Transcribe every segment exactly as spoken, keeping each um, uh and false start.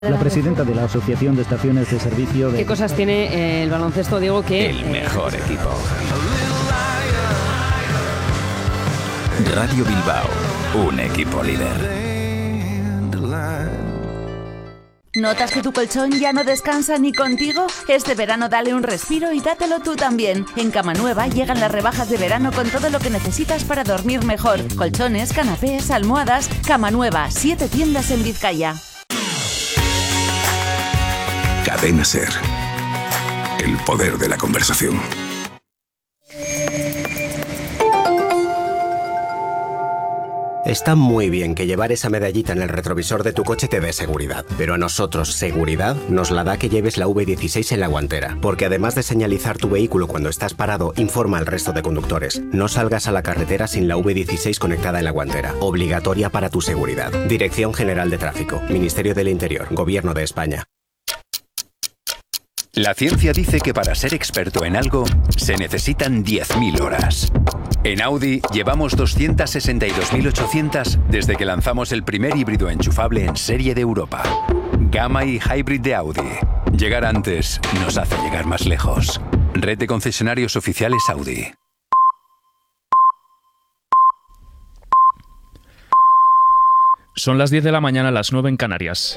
La presidenta de la Asociación de Estaciones de Servicio de... ¿Qué cosas tiene eh, el baloncesto, Diego, que... El mejor equipo. Radio Bilbao, un equipo líder. ¿Notas que tu colchón ya no descansa ni contigo? Este verano dale un respiro y dátelo tú también. En Cama Nueva llegan las rebajas de verano con todo lo que necesitas para dormir mejor. Colchones, canapés, almohadas. Cama Nueva, siete tiendas en Vizcaya. Cadena Ser. El poder de la conversación. Está muy bien que llevar esa medallita en el retrovisor de tu coche te dé seguridad, pero a nosotros seguridad nos la da que lleves la V dieciséis en la guantera, porque además de señalizar tu vehículo cuando estás parado, informa al resto de conductores. No salgas a la carretera sin la V dieciséis conectada en la guantera, obligatoria para tu seguridad. Dirección General de Tráfico, Ministerio del Interior, Gobierno de España. La ciencia dice que para ser experto en algo se necesitan diez mil horas. En Audi llevamos doscientas sesenta y dos mil ochocientas desde que lanzamos el primer híbrido enchufable en serie de Europa. Gamma y Hybrid de Audi. Llegar antes nos hace llegar más lejos. Red de concesionarios oficiales Audi. Son las diez de la mañana, las nueve en Canarias.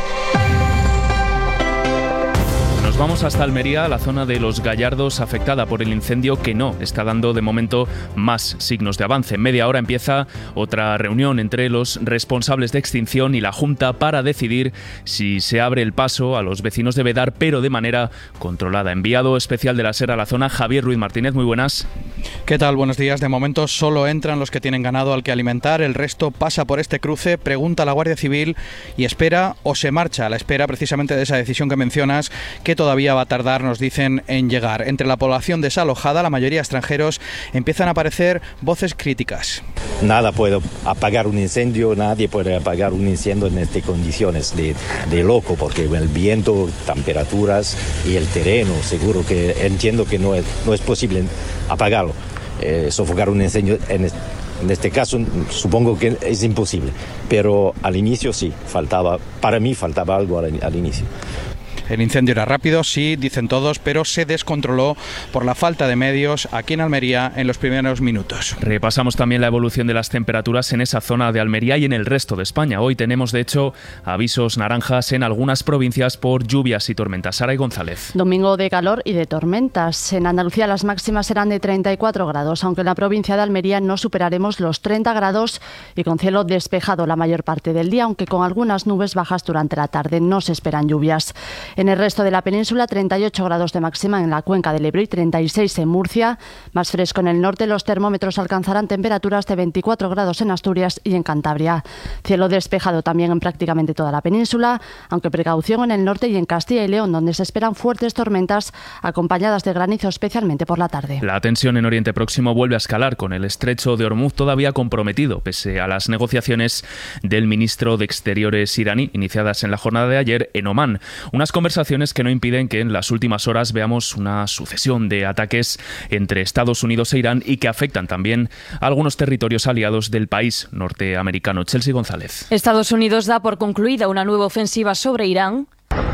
Nos vamos hasta Almería, la zona de Los Gallardos afectada por el incendio que no está dando de momento más signos de avance. En media hora empieza otra reunión entre los responsables de extinción y la Junta para decidir si se abre el paso a los vecinos de Bedar, pero de manera controlada. Enviado especial de la SER a la zona, Javier Ruiz Martínez, muy buenas. ¿Qué tal? Buenos días. De momento solo entran los que tienen ganado al que alimentar, el resto pasa por este cruce, pregunta a la Guardia Civil y espera o se marcha a la espera precisamente de esa decisión que mencionas, que todavía va a tardar, nos dicen, en llegar. Entre la población desalojada, la mayoría extranjeros, empiezan a aparecer voces críticas. Nada puede apagar un incendio, nadie puede apagar un incendio en estas condiciones de, de loco, porque el viento, temperaturas y el terreno, seguro que entiendo que no es, no es posible apagarlo. Eh, sofocar un incendio en este, en este caso supongo que es imposible, pero al inicio sí, faltaba, para mí faltaba algo al, al inicio. El incendio era rápido, sí, dicen todos, pero se descontroló por la falta de medios aquí en Almería en los primeros minutos. Repasamos también la evolución de las temperaturas en esa zona de Almería y en el resto de España. Hoy tenemos, de hecho, avisos naranjas en algunas provincias por lluvias y tormentas. Sara y González. Domingo de calor y de tormentas. En Andalucía las máximas serán de treinta y cuatro grados, aunque en la provincia de Almería no superaremos los treinta grados y con cielo despejado la mayor parte del día, aunque con algunas nubes bajas durante la tarde. No se esperan lluvias. En el resto de la península, treinta y ocho grados de máxima en la cuenca del Ebro y treinta y seis en Murcia. Más fresco en el norte, los termómetros alcanzarán temperaturas de veinticuatro grados en Asturias y en Cantabria. Cielo despejado también en prácticamente toda la península, aunque precaución en el norte y en Castilla y León, donde se esperan fuertes tormentas acompañadas de granizo, especialmente por la tarde. La tensión en Oriente Próximo vuelve a escalar, con el estrecho de Hormuz todavía comprometido, pese a las negociaciones del ministro de Exteriores iraní, iniciadas en la jornada de ayer en Omán. Unas conversaciones que no impiden que en las últimas horas veamos una sucesión de ataques entre Estados Unidos e Irán y que afectan también a algunos territorios aliados del país norteamericano. Chelsea González. Estados Unidos da por concluida una nueva ofensiva sobre Irán,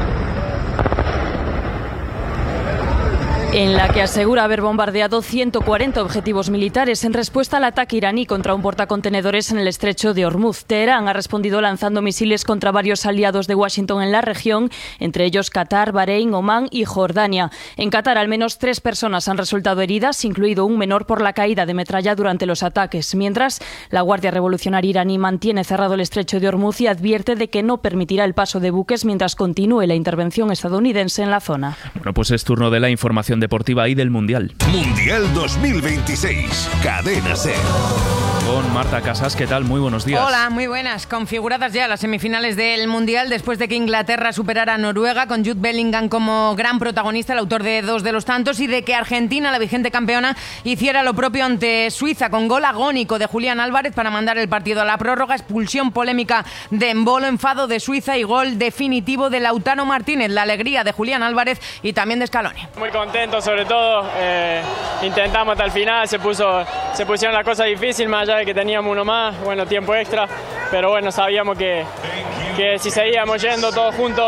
en la que asegura haber bombardeado ciento cuarenta objetivos militares en respuesta al ataque iraní contra un portacontenedores en el estrecho de Hormuz. Teherán ha respondido lanzando misiles contra varios aliados de Washington en la región, entre ellos Qatar, Bahrein, Omán y Jordania. En Qatar, al menos tres personas han resultado heridas, incluido un menor por la caída de metralla durante los ataques. Mientras, la Guardia Revolucionaria iraní mantiene cerrado el estrecho de Hormuz y advierte de que no permitirá el paso de buques mientras continúe la intervención estadounidense en la zona. Bueno, pues es turno de la información deportiva y del Mundial. Mundial dos mil veintiséis. Cadena Ser. Con Marta Casas, ¿qué tal? Muy buenos días. Hola, muy buenas. Configuradas ya las semifinales del Mundial después de que Inglaterra superara a Noruega con Jude Bellingham como gran protagonista, el autor de dos de los tantos, y de que Argentina, la vigente campeona, hiciera lo propio ante Suiza con gol agónico de Julián Álvarez para mandar el partido a la prórroga, expulsión polémica de Embolo, enfado de Suiza y gol definitivo de Lautaro Martínez. La alegría de Julián Álvarez y también de Scaloni. Muy contento, sobre todo. Eh, intentamos hasta el final, se puso, se pusieron las cosas difíciles, más allá de que teníamos uno más, bueno, tiempo extra, pero bueno, sabíamos que, que si seguíamos yendo todos juntos